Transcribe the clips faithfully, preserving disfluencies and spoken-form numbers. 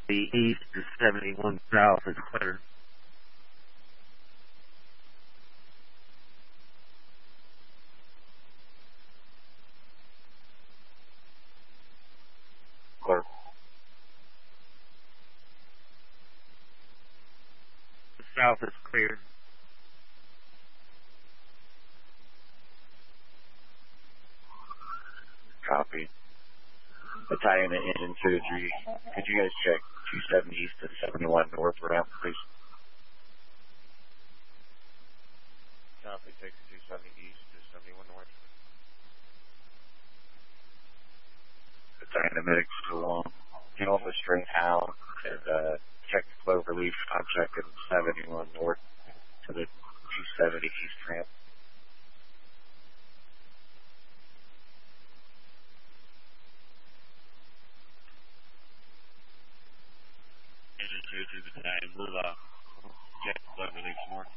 The east is seventy-one south is clear. Clear. The south is clear. Copy. Battalion and engine two to three. Could you guys check two seventy east to seventy-one north ramp, please? Copy, take two seventy east to seventy-one north. Battalion and medics along. Get off the string hound and uh, check the cloverleaf. I'm checking seventy-one north to the two seventy east ramp. Engine two to battalion, move off. Check the cloverleaf north.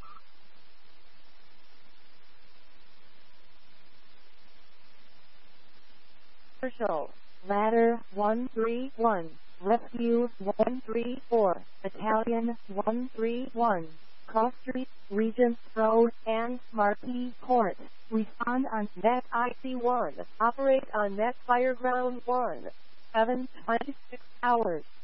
Commercial, ladder one three one, rescue one three four, battalion one three one, Cross Street, Regents Road, and Marquis Court. Respond on net I C one. Operate on net Fireground one. seven twenty-six hours.